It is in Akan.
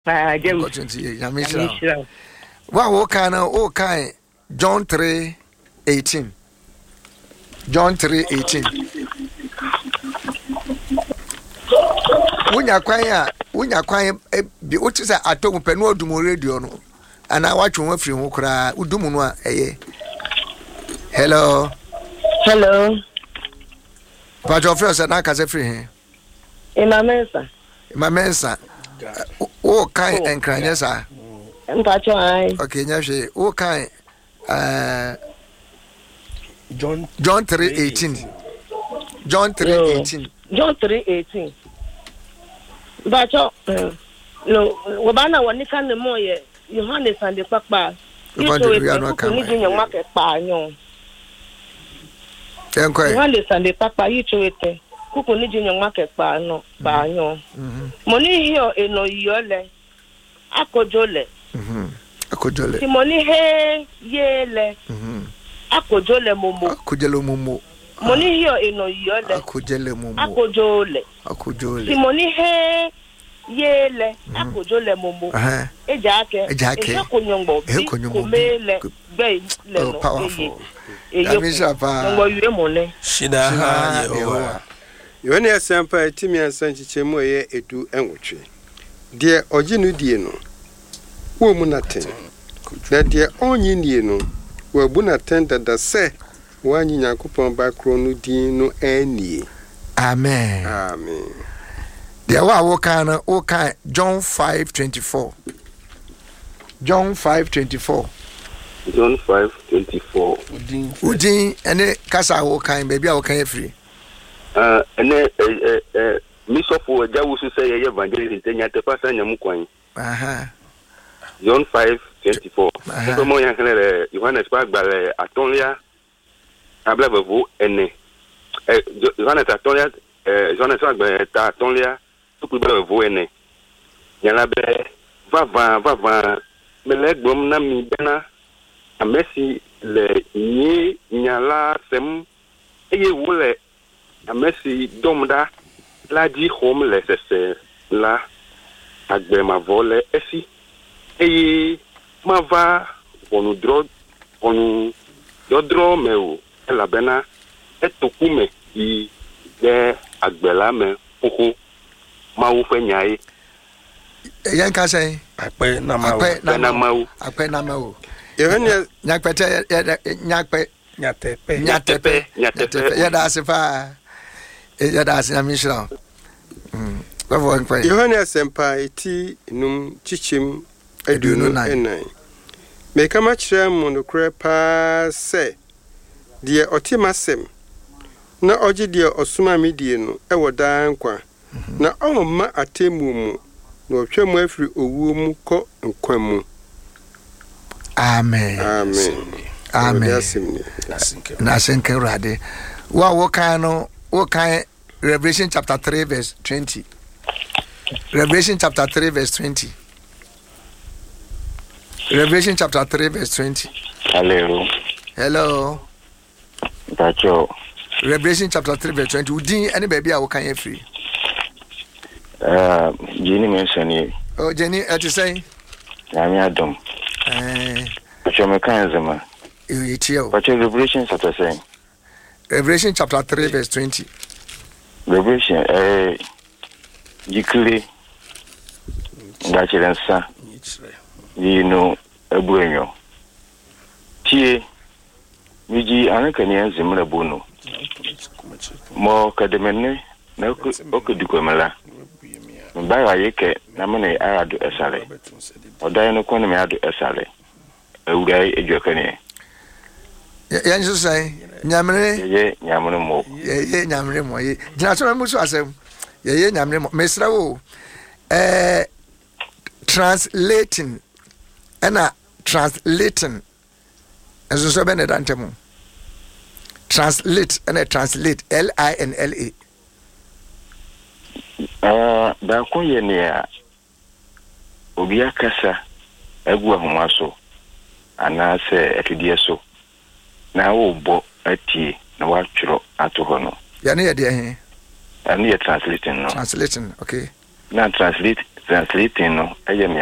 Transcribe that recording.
Yamishra. What kind of John 3:18. John 3:18. Unya kwanya bi otisa atom penu odum radio no. Ana watwe won afiri ho kra udum no a eye. Hello. But your friend said na ka se free he. Imamensa. O kai enkranye sa. Mpacho ai. Okay, nyahwe. O kai John 3:18. John 3:18. John 3:18. Mpacho no, wabana wanika ne moye Yohanes and the papa. Yohanes and the papa yichowete. Kuku ni jinyo market pa no ba nyo. Money here eno yole. Akojole. Akojole. Ti money he yele. Akojole momo. Akojole momo. Money here eno yole. Akojole momo. Akojole. Akojole. Ti money he yele. Akojole momo. Ejake. Ekonyongbo. Kumele. Be le no. Powerful. Shida Yehowa. Yoni asampa etimi ansanchichemu ye edu enwotwe. De oginu die no. Wo mu naten. Na de onyi nie no. Wo bu naten dada se wanyi Yakobon ba kro no din no anie. Amen. Amen. De wa kana o kan John 5:24. John 5:24. John 5:24. Udin ene kasa wo kan baby a wo kan free. Ene misofo jawu so say ye evangelist enya te pasa nyam kwan. John 5:24. So mo yan kele Yohanes pa gbale atolia ablebevu ene. Yohanes atolia Yohanes pa gbale atolia to gbalebevu ene. Nyala be va melegbom na mi bena amesi le ni nyala sem eye wole amesi domda la di home le sese la agbe ma vole esi eye ma va wonu dodro meu la bena etokume i de agbe la me oho ma wo fe nyai yan ka say akpe na mawo akpe na mawo Yohane nyakpete nyatepe ya da sefa ya da se amishra bavo nkwe Yohane asempa eti num chichim aduno enan me kama kire mu no kre pa se de otimasem na oje de osuma medie no e woda nkwa na omma atemu mu na otwemu afiri owu mu ko nkwa mu. Amen. Nasenke rade. Wo kan Revelation chapter 3 verse 20. Revelation chapter 3 verse 20. Revelation chapter 3 verse 20. Hello. Bacho. Revelation chapter 3 verse 20. Udin any baby a wo kan free. Jenny mention. Oh Jenny, at say? I'm Adam. Bacho me kan zema. Bacho Revelation chapter say. Revelation chapter 3 verse 20. Revelation Jikli Gachirensa Yino Ebuenyo Tie Miji Anakani Zimra Bono Mo Kademene Okudukomela Mbara Yeke Namane Aradu Esale Odayano Konami Adu Esale Ugai Ejokane Yanso say nyamre ye nyamre mo ye nyamre mo ye jina so musu asem ye nyamre mo mesra wo translating translating as so be na dantemu translate and translate LINLA da ko ye ne a obi akasa agu ahomaso ana se etudie so na wo bo atie na wa tworo ato ho no ya ne ye de he and you translating no translating okay na translate translating no ɛyɛ